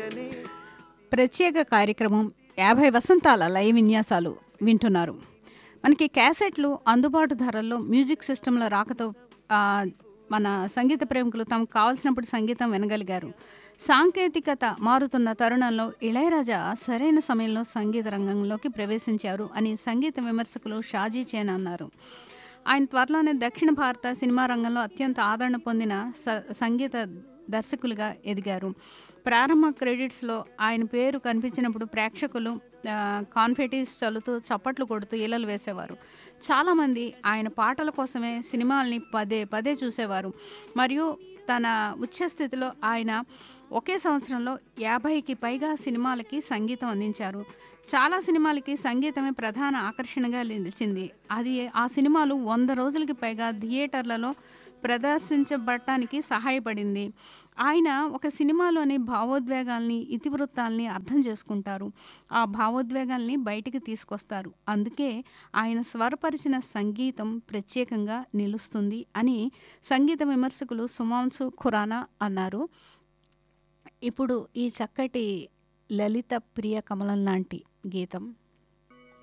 ప్రత్యేక కార్యక్రమం 50 వసంతాల లైవ్ విన్యాసాలు వింటున్నారు. మనకి క్యాసెట్లు అందుబాటు ధరల్లో మ్యూజిక్ సిస్టంల రాకతో మన సంగీత ప్రేమికులు తమకు కావాల్సినప్పుడు సంగీతం వినగలిగారు. సాంకేతికత మారుతున్న తరుణంలో ఇళయరాజా సరైన సమయంలో సంగీత రంగంలోకి ప్రవేశించారు అని సంగీత విమర్శకులు షాజీ చేన్ అన్నారు. ఆయన త్వరలోనే దక్షిణ భారత సినిమా రంగంలో అత్యంత ఆదరణ పొందిన సంగీత దర్శకులుగా ఎదిగారు. ప్రారంభ క్రెడిట్స్లో ఆయన పేరు కనిపించినప్పుడు ప్రేక్షకులు కాన్ఫెటీస్ చల్లుతూ చప్పట్లు కొడుతూ ఈలలు వేసేవారు. చాలామంది ఆయన పాటల కోసమే సినిమాల్ని పదే పదే చూసేవారు. మరియు తన ఉచ్చస్థితిలో ఆయన ఒకే సంవత్సరంలో 50కి పైగా సినిమాలకి సంగీతం అందించారు. చాలా సినిమాలకి సంగీతమే ప్రధాన ఆకర్షణగా నిలిచింది. ఆ సినిమాలు 100 రోజులకి పైగా థియేటర్లలో ప్రదర్శించబడటానికి సహాయపడింది. ఆయన ఒక సినిమాలోని భావోద్వేగాల్ని, ఇతివృత్తాల్ని అర్థం చేసుకుంటారు. ఆ భావోద్వేగాల్ని బయటికి తీసుకొస్తారు. అందుకే ఆయన స్వరపరిచిన సంగీతం ప్రత్యేకంగా నిలుస్తుంది అని సంగీత విమర్శకులు సుమాంశు ఖురానా అన్నారు. ఇప్పుడు ఈ చక్కటి లలిత ప్రియ కమలం లాంటి గీతం